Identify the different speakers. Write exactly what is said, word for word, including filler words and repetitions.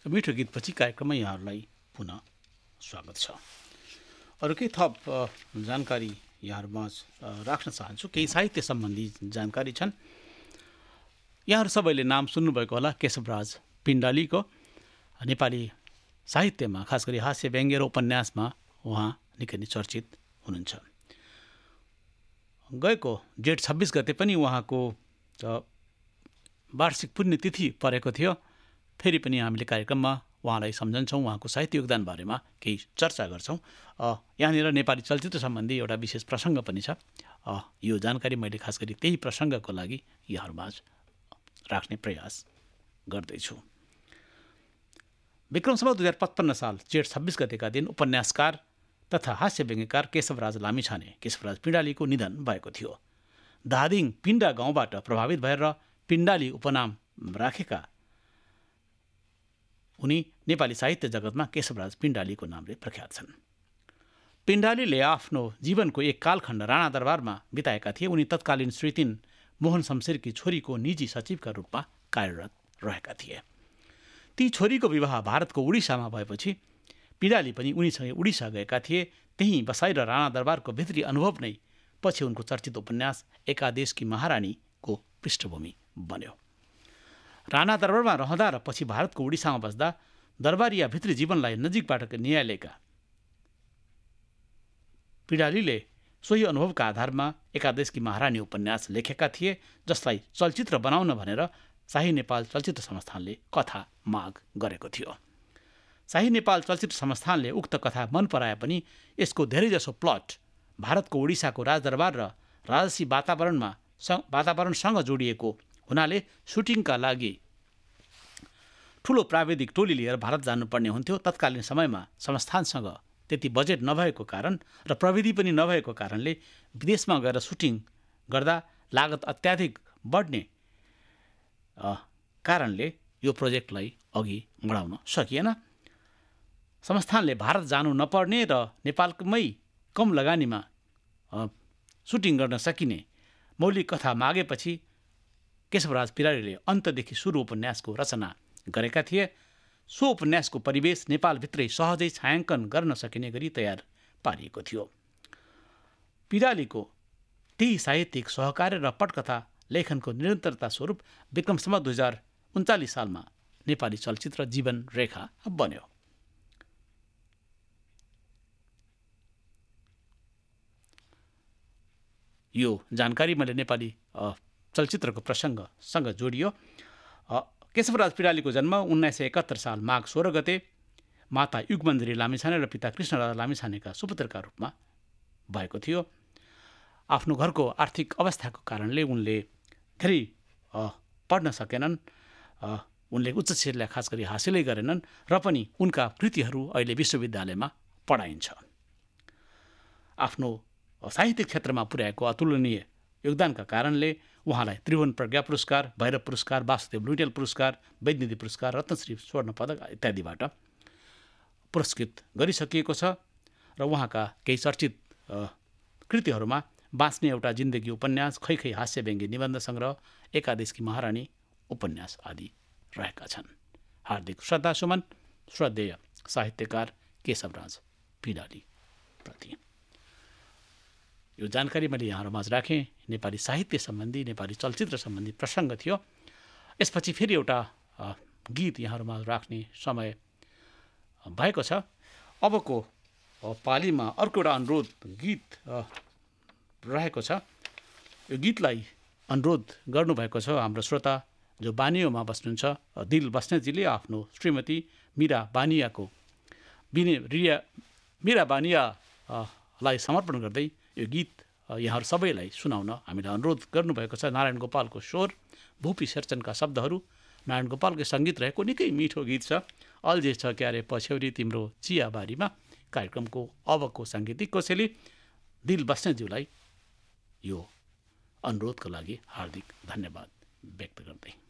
Speaker 1: मिठो गीतपछि कार्यक्रममा यहाँहरूलाई पुनः स्वागत छ। अरू केही थप जानकारी यहाँहरूमा राख्न चाहन्छु। केही साहित्य सम्बन्धी जानकारी छन्। यहाँहरू सबैले नाम सुन्नुभएको होला केशवराज पिण्डालीको। नेपाली साहित्यमा खास गरी हास्य व्यङ्ग्य र उपन्यासमा उहाँ निकै नै चर्चित हुनुहुन्छ। गएको जेठ छब्बिस गते पनि उहाँको वार्षिक पुण्यतिथि परेको थियो। फेरि पनि हामीले कार्यक्रममा उहाँलाई सम्झन्छौँ, उहाँको साहित्य योगदान बारेमा केही चर्चा गर्छौँ। यहाँनिर नेपाली चलचित्र सम्बन्धी एउटा विशेष प्रसङ्ग पनि छ। यो जानकारी मैले खास गरी त्यही प्रसङ्गको लागि यहाँहरूमाझ राख्ने प्रयास गर्दैछु। विक्रम सम्वत दुई हजार पचपन्न साल जेठ छब्बिस गतेका दिन उपन्यासकार तथा हास्य व्यङ्ग्यकार केशवराज लामिछाने केशवराज पिण्डालीको निधन भएको थियो। धादिङ पिण्डा गाउँबाट प्रभावित भएर पिण्डाली उपनाम राखेका उनी नेपाली साहित्य जगतमा केशवराज पिण्डालीको नामले प्रख्यात छन्। पिण्डालीले आफ्नो जीवनको एक कालखण्ड राणा दरबारमा बिताएका थिए। उनी तत्कालीन श्री तीन मोहन शमशेरकी छोरीको निजी सचिवका रूपमा कार्यरत रहेका थिए। ती छोरीको विवाह भारतको उडिसामा भएपछि पिण्डाली पनि उनीसँगै उडिसा गएका थिए। त्यहीँ बसाइ र राणा दरबारको भित्री अनुभव नै पछि उनको चर्चित उपन्यास एकादेशकी महारानीको पृष्ठभूमि बन्यो। राणा दरबारमा रहँदा र पछि भारतको उडिसामा बस्दा दरबारिया भित्री जीवनलाई नजिकबाट निहालेका पिण्डालीले सोही अनुभवका आधारमा एकादेशकी महारानी उपन्यास लेखेका थिए, जसलाई चलचित्र बनाउन भनेर शाही नेपाल चलचित्र संस्थानले कथा माग गरेको थियो। शाही नेपाल चलचित्र संस्थानले उक्त कथा मन पराए पनि यसको धेरैजसो प्लट भारतको उडिसाको राजदरबार र राजसी वातावरणमा वातावरणसँग जोडिएको हुनाले सुटिङका लागि ठुलो प्राविधिक टोली लिएर भारत जानुपर्ने हुन्थ्यो। तत्कालीन समयमा संस्थानसँग त्यति बजेट नभएको कारण र प्रविधि पनि नभएको कारणले विदेशमा गएर सुटिङ गर्दा लागत अत्याधिक बढ्ने कारणले यो प्रोजेक्टलाई अघि बढाउन सकिएन। संस्थानले भारत जानु नपर्ने र नेपालमै कम लगानीमा सुटिङ गर्न सकिने मौलिक कथा मागेपछि केशवराज पिण्डालीले अन्तदेखि सुरु उपन्यासको रचना गरेका थिए। सो उपन्यासको परिवेश नेपालभित्रै सहजै छायाङ्कन गर्न सकिने गरी तयार पारिएको थियो। पिण्डालीको त्यही साहित्यिक सहकार्य र पटकथा लेखनको निरन्तरता स्वरूप विक्रम सम्वत दुई हजार उन्चालिस सालमा नेपाली चलचित्र जीवन रेखा बन्यो। यो जानकारी मैले नेपाली चलचित्रको प्रसङ्गसँग जोडियो। केशवराज पिण्डालीको जन्म उन्नाइस सय एकात्तर साल माघ सोह्र गते माता युगमन्जरी लामिछाने र पिता कृष्णराज लामिछानेका सुपुत्रका रूपमा भएको थियो। आफ्नो घरको आर्थिक अवस्थाको कारणले उनले धेरै पढ्न सकेनन्। उनले उच्च शिक्षा खास गरी हासिलै गरेनन् र पनि उनका कृतिहरू अहिले विश्वविद्यालयमा पढाइन्छ। आफ्नो साहित्यिक क्षेत्रमा पुर्याएको अतुलनीय योगदानका कारणले उहाँलाई त्रिभुवन प्रज्ञा पुरस्कार, भैरव पुरस्कार, वासुदेव लुइटेल पुरस्कार, वैद्यनिधि पुरस्कार, रत्नश्री स्वर्ण पदक इत्यादिबाट पुरस्कृत गरिसकिएको छ। र उहाँका केही चर्चित कृतिहरूमा बाँच्ने एउटा जिन्दगी उपन्यास, खै खै हास्य व्यङ्ग्य निबन्ध सङ्ग्रह, एकादेशकी महारानी उपन्यास आदि रहेका छन्। हार्दिक श्रद्धासुमन श्रद्धेय साहित्यकार केशवराज पिण्डाली प्रति। यो जानकारी मैले यहाँहरूमाझ राखेँ। नेपाली साहित्य सम्बन्धी, नेपाली चलचित्र सम्बन्धी प्रसङ्ग थियो। यसपछि फेरि एउटा गीत यहाँहरूमा राख्ने समय भएको छ। अबको पालीमा अर्को एउटा अनुरोध गीत रहेको छ। यो गीतलाई अनुरोध गर्नुभएको छ हाम्रो श्रोता जो बानियोमा बस्नुहुन्छ दिल बस्नेतजीले आफ्नो श्रीमती मीरा बानियाको बिने रिया मीरा बानियालाई समर्पण गर्दै यो गीत यहाँहरू सबैलाई सुनाउन हामीलाई अनुरोध गर्नुभएको छ। नारायण गोपालको स्वर, भूपी शेरचनका शब्दहरू, नारायण गोपालको सङ्गीत रहेको निकै मिठो गीत छ। अल्झे छ क्यारे पछ्यौरी तिम्रो चियाबारीमा। कार्यक्रमको अबको साङ्गीतिक कोसेली दिल बस्नेतज्यूलाई यो अनुरोधको लागि हार्दिक धन्यवाद व्यक्त गर्दै